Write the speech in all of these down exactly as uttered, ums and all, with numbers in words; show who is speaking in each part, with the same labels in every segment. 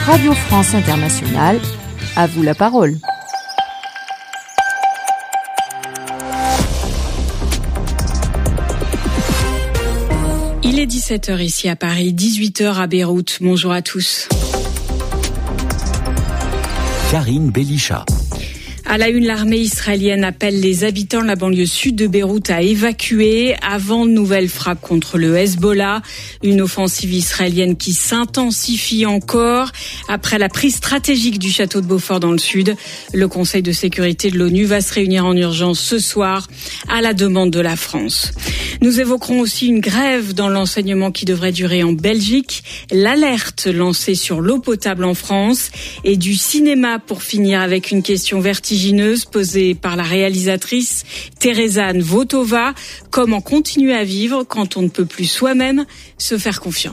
Speaker 1: Radio France Internationale, à vous la parole.
Speaker 2: Il est dix-sept heures ici à Paris, dix-huit heures à Beyrouth. Bonjour à tous.
Speaker 3: Karine Belisha.
Speaker 2: À la une, l'armée israélienne appelle les habitants de la banlieue sud de Beyrouth à évacuer avant de nouvelles frappes contre le Hezbollah. Une offensive israélienne qui s'intensifie encore après la prise stratégique du château de Beaufort dans le sud. Le Conseil de sécurité de l'ONU va se réunir en urgence ce soir à la demande de la France. Nous évoquerons aussi une grève dans l'enseignement qui devrait durer en Belgique, l'alerte lancée sur l'eau potable en France et du cinéma pour finir avec une question vertigineuse posée par la réalisatrice Terezan Votova. Comment continuer à vivre quand on ne peut plus soi-même se faire confiance ?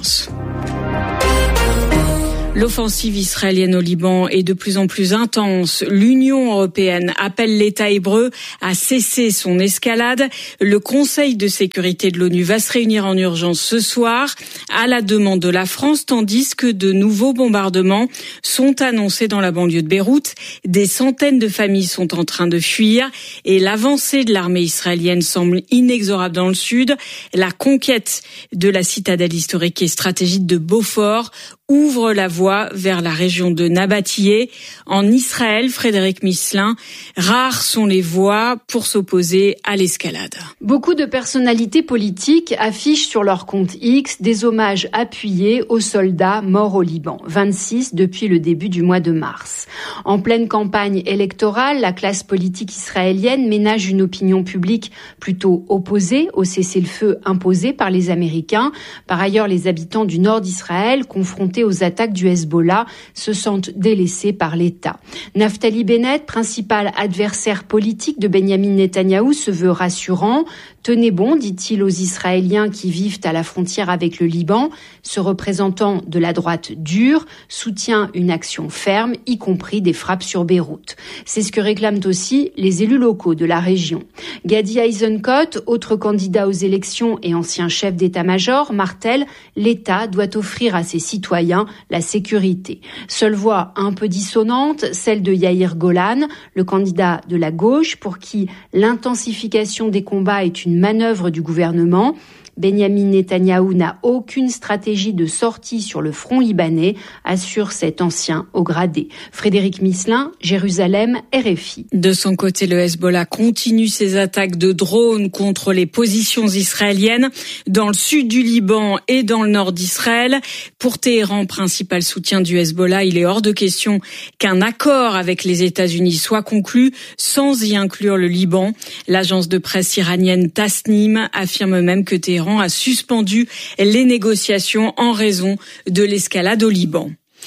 Speaker 2: L'offensive israélienne au Liban est de plus en plus intense. L'Union européenne appelle l'État hébreu à cesser son escalade. Le Conseil de sécurité de l'ONU va se réunir en urgence ce soir à la demande de la France, tandis que de nouveaux bombardements sont annoncés dans la banlieue de Beyrouth. Des centaines de familles sont en train de fuir et l'avancée de l'armée israélienne semble inexorable dans le sud. La conquête de la citadelle historique et stratégique de Beaufort ouvre la voie vers la région de Nabatillé. En Israël, Frédéric Misselin, rares sont les voix pour s'opposer à l'escalade.
Speaker 4: Beaucoup de personnalités politiques affichent sur leur compte X des hommages appuyés aux soldats morts au Liban, vingt-six depuis le début du mois de mars. En pleine campagne électorale, la classe politique israélienne ménage une opinion publique plutôt opposée au cessez-le-feu imposé par les Américains. Par ailleurs, les habitants du nord d'Israël, confrontés aux attaques du Hezbollah, se sentent délaissés par l'État. Naftali Bennett, principal adversaire politique de Benyamin Netanyahou, se veut rassurant. Tenez bon, dit-il aux Israéliens qui vivent à la frontière avec le Liban. Ce représentant de la droite dure soutient une action ferme, y compris des frappes sur Beyrouth. C'est ce que réclament aussi les élus locaux de la région. Gadi Eisenkot, autre candidat aux élections et ancien chef d'état-major, martèle « L'État doit offrir à ses citoyens la sécurité ». Seule voix un peu dissonante, celle de Yair Golan, le candidat de la gauche, pour qui l'intensification des combats est une manœuvre du gouvernement. Benyamin Netanyahou n'a aucune stratégie de sortie sur le front libanais, assure cet ancien haut gradé. Frédéric Misselin, Jérusalem, R F I.
Speaker 2: De son côté, le Hezbollah continue ses attaques de drones contre les positions israéliennes dans le sud du Liban et dans le nord d'Israël. Pour Téhéran, principal soutien du Hezbollah, il est hors de question qu'un accord avec les États-Unis soit conclu sans y inclure le Liban. L'agence de presse iranienne Tasnim affirme même que Téhéran a suspendu les négociations en raison de l'escalade au Liban.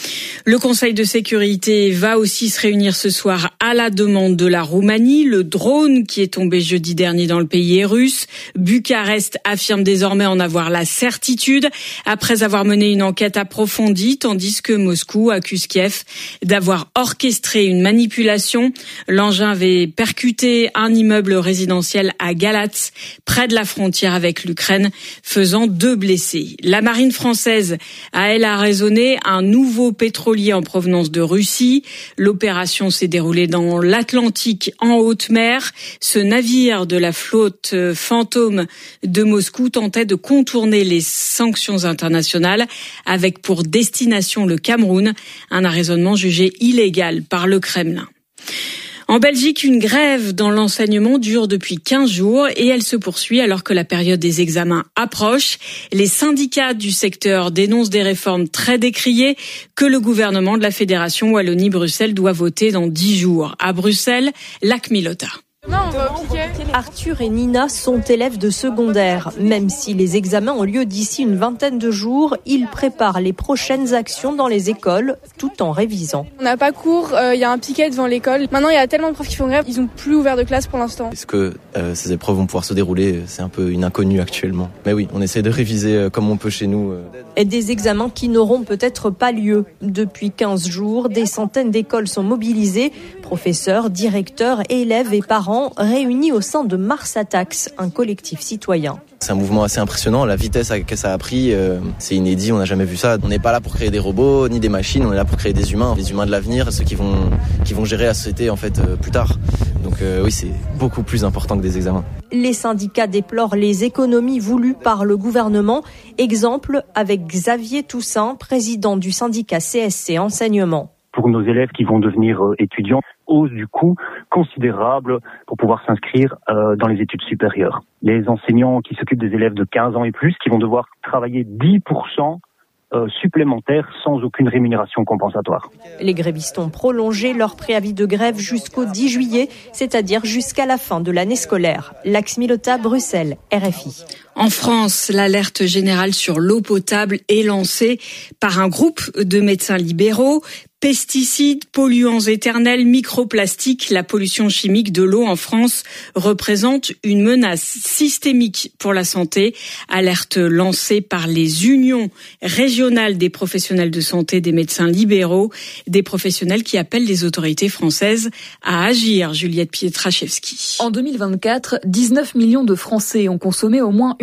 Speaker 2: Le Conseil de sécurité va aussi se réunir ce soir à la demande de la Roumanie. Le drone qui est tombé jeudi dernier dans le pays est russe. Bucarest affirme désormais en avoir la certitude après avoir mené une enquête approfondie, tandis que Moscou accuse Kiev d'avoir orchestré une manipulation. L'engin avait percuté un immeuble résidentiel à Galatz, près de la frontière avec l'Ukraine, faisant deux blessés. La marine française a, elle, arraisonné un nouveau pétrolier en provenance de Russie. L'opération s'est déroulée dans l'Atlantique en haute mer. Ce navire de la flotte fantôme de Moscou tentait de contourner les sanctions internationales avec pour destination le Cameroun, un arraisonnement jugé illégal par le Kremlin. En Belgique, une grève dans l'enseignement dure depuis quinze jours et elle se poursuit alors que la période des examens approche. Les syndicats du secteur dénoncent des réformes très décriées que le gouvernement de la Fédération Wallonie-Bruxelles doit voter dans dix jours. À Bruxelles, Lac Milota.
Speaker 5: Arthur et Nina sont élèves de secondaire. Même si les examens ont lieu d'ici une vingtaine de jours, ils préparent les prochaines actions dans les écoles tout en révisant.
Speaker 6: On n'a pas cours, il euh, y a un piquet devant l'école. Maintenant, il y a tellement de profs qui font grève, ils n'ont plus ouvert de classe pour l'instant.
Speaker 7: Est-ce que euh, ces épreuves vont pouvoir se dérouler ? C'est un peu une inconnue actuellement. Mais oui, on essaie de réviser euh, comme on peut chez nous. Euh.
Speaker 5: Et des examens qui n'auront peut-être pas lieu. Depuis quinze jours, des centaines d'écoles sont mobilisées. Professeurs, directeurs, élèves et parents réunis au sein de Mars Attacks, un collectif citoyen.
Speaker 7: C'est un mouvement assez impressionnant, la vitesse à laquelle ça a pris, euh, c'est inédit, on n'a jamais vu ça. On n'est pas là pour créer des robots ni des machines, on est là pour créer des humains, des humains de l'avenir, ceux qui vont, qui vont gérer la société en fait euh, plus tard. Donc euh, oui, c'est beaucoup plus important que des examens.
Speaker 5: Les syndicats déplorent les économies voulues par le gouvernement. Exemple avec Xavier Toussaint, président du syndicat C S C Enseignement.
Speaker 8: Pour nos élèves qui vont devenir étudiants, hausse du coût considérable pour pouvoir s'inscrire euh, dans les études supérieures. Les enseignants qui s'occupent des élèves de quinze ans et plus, qui vont devoir travailler dix pour cent euh, supplémentaires sans aucune rémunération compensatoire.
Speaker 5: Les grévistes ont prolongé leur préavis de grève jusqu'au dix juillet, c'est-à-dire jusqu'à la fin de l'année scolaire. Lax Milota, Bruxelles, R F I.
Speaker 2: En France, l'alerte générale sur l'eau potable est lancée par un groupe de médecins libéraux. Pesticides, polluants éternels, microplastiques, la pollution chimique de l'eau en France représente une menace systémique pour la santé. Alerte lancée par les unions régionales des professionnels de santé, des médecins libéraux, des professionnels qui appellent les autorités françaises à agir. Juliette Pietraszewski.
Speaker 1: En deux mille vingt-quatre, dix-neuf millions de Français ont consommé au moins